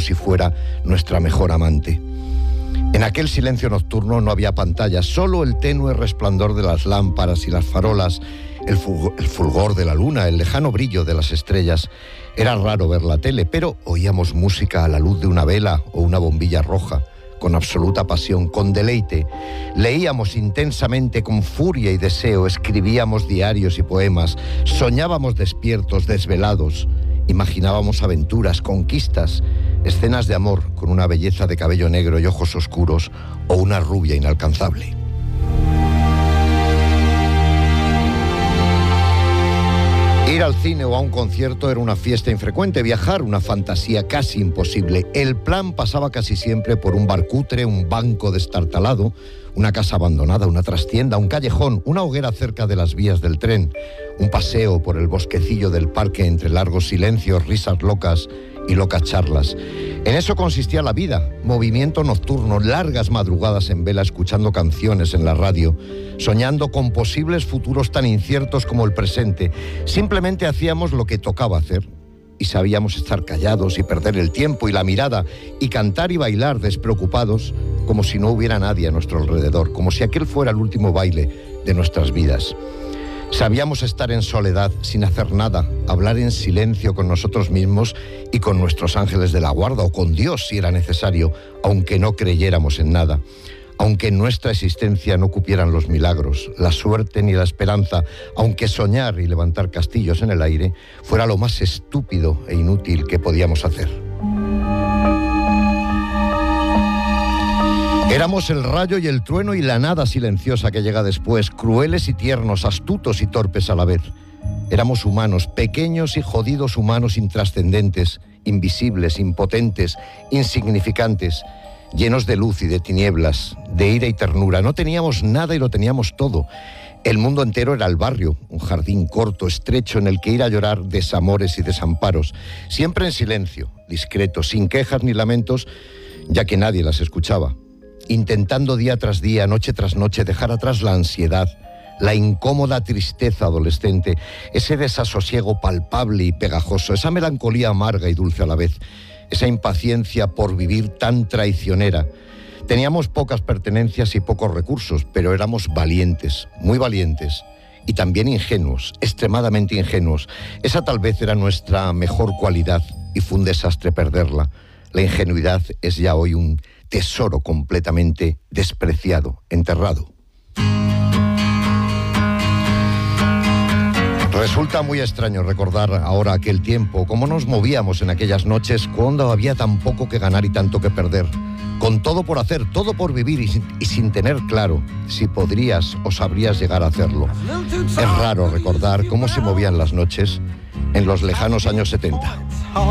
si fuera nuestra mejor amante. En aquel silencio nocturno no había pantallas, solo el tenue resplandor de las lámparas y las farolas, el fulgor de la luna, el lejano brillo de las estrellas. Era raro ver la tele, pero oíamos música a la luz de una vela o una bombilla roja, con absoluta pasión, con deleite. Leíamos intensamente con furia y deseo, escribíamos diarios y poemas, soñábamos despiertos, desvelados, imaginábamos aventuras, conquistas, escenas de amor con una belleza de cabello negro y ojos oscuros o una rubia inalcanzable. Ir al cine o a un concierto era una fiesta infrecuente, viajar una fantasía casi imposible. El plan pasaba casi siempre por un bar cutre, un banco destartalado, una casa abandonada, una trastienda, un callejón, una hoguera cerca de las vías del tren, un paseo por el bosquecillo del parque entre largos silencios, risas locas y locas charlas. En eso consistía la vida, movimiento nocturno, largas madrugadas en vela escuchando canciones en la radio, soñando con posibles futuros tan inciertos como el presente. Simplemente hacíamos lo que tocaba hacer y sabíamos estar callados y perder el tiempo y la mirada y cantar y bailar despreocupados como si no hubiera nadie a nuestro alrededor, como si aquel fuera el último baile de nuestras vidas. Sabíamos estar en soledad, sin hacer nada, hablar en silencio con nosotros mismos y con nuestros ángeles de la guarda, o con Dios si era necesario, aunque no creyéramos en nada. Aunque en nuestra existencia no cupieran los milagros, la suerte ni la esperanza, aunque soñar y levantar castillos en el aire fuera lo más estúpido e inútil que podíamos hacer. Éramos el rayo y el trueno y la nada silenciosa que llega después, crueles y tiernos, astutos y torpes a la vez. Éramos humanos, pequeños y jodidos humanos intrascendentes, invisibles, impotentes, insignificantes, llenos de luz y de tinieblas, de ira y ternura. No teníamos nada y lo teníamos todo. El mundo entero era el barrio, un jardín corto, estrecho, en el que ir a llorar desamores y desamparos, siempre en silencio, discreto, sin quejas ni lamentos, ya que nadie las escuchaba. Intentando día tras día, noche tras noche, dejar atrás la ansiedad, la incómoda tristeza adolescente, ese desasosiego palpable y pegajoso, esa melancolía amarga y dulce a la vez, esa impaciencia por vivir tan traicionera. Teníamos pocas pertenencias y pocos recursos, pero éramos valientes, muy valientes, y también ingenuos, extremadamente ingenuos. Esa tal vez era nuestra mejor cualidad y fue un desastre perderla. La ingenuidad es ya hoy un tesoro completamente despreciado, enterrado. Resulta muy extraño recordar ahora aquel tiempo, cómo nos movíamos en aquellas noches cuando había tan poco que ganar y tanto que perder, con todo por hacer, todo por vivir y sin tener claro si podrías o sabrías llegar a hacerlo. Es raro recordar cómo se movían las noches en los lejanos años 70.